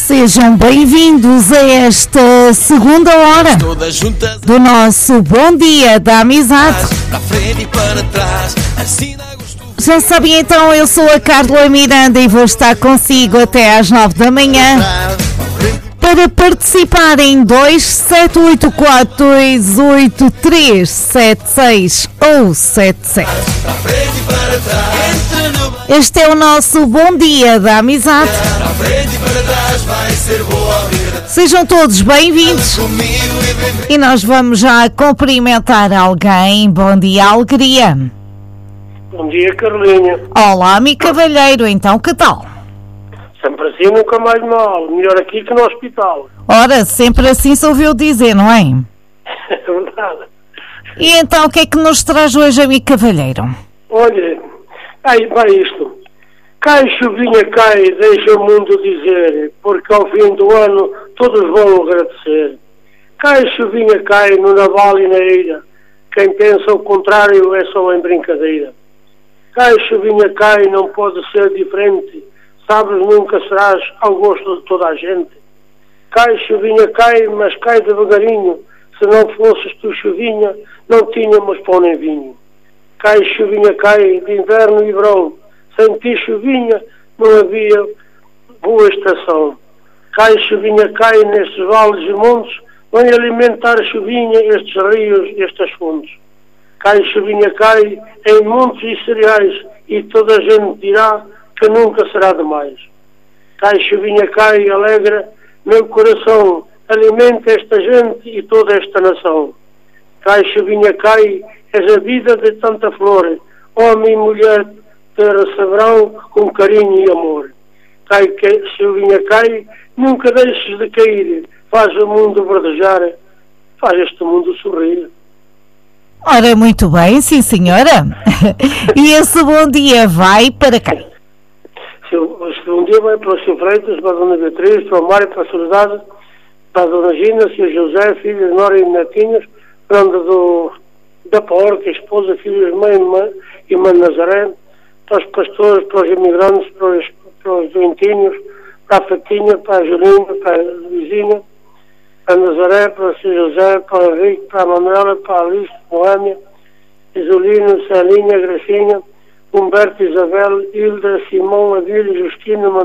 Sejam bem-vindos a esta segunda hora do nosso Bom Dia da Amizade. Já sabem então, eu sou a Carla Miranda e vou estar consigo até às 9 da manhã. Para participar em 278428376 ou 77. Este é o nosso Bom Dia da Amizade. Sejam todos bem-vindos. E nós vamos já cumprimentar alguém. Bom dia, Alegria. Bom dia, Carlinha. Olá, Mi Cavalheiro. Então, que tal? Sempre assim, nunca mais mal. Melhor aqui que no hospital. Ora, sempre assim se ouviu dizer, não é? É verdade. E então, o que é que nos traz hoje a Mi Cavalheiro? Olha, aí vai isto. Cai chuvinha, cai, deixa o mundo dizer, porque ao fim do ano todos vão agradecer. Cai chuvinha, cai no naval e na ilha. Quem pensa o contrário é só em brincadeira. Cai chuvinha, cai, não pode ser diferente. Sabes, nunca serás ao gosto de toda a gente. Cai, chuvinha, cai, mas cai devagarinho. Se não fosses tu, chuvinha, não tínhamos pão nem vinho. Cai, chuvinha, cai, de inverno e verão. Sem ti, chuvinha, não havia boa estação. Cai, chuvinha, cai, nestes vales e montes. Vem alimentar, chuvinha, estes rios, estas fontes. Cai, chuvinha, cai, em montes e cereais. E toda a gente dirá que nunca será demais. Cai, chuvinha, cai, alegra meu coração, alimenta esta gente e toda esta nação. Cai, chuvinha, cai, és a vida de tanta flor, homem e mulher te receberão com carinho e amor. Cai, chuvinha, cai, nunca deixes de cair, faz o mundo verdejar, faz este mundo sorrir. Ora, muito bem, sim senhora. E esse bom dia vai para quem? Este bom dia vai para o Sr. Freitas, para a Dona Beatriz, para o Mário, para a Soledade, para a Dona Gina, Sr. José, filhos, Nora e netinhos, Grande da Porca, esposa, filhos, mãe e mãe Nazaré, para os pastores, para os imigrantes, para os doentinhos, para a Fatinha, para a Julinha, para a Vizinha, para a Nazaré, para o Sr. José, para o Henrique, para a Manuela, para a Alice, Noémia, Isolina, Celinha, Gracinha, Humberto, Isabel, Hilda, Simão, Adílio, Justina,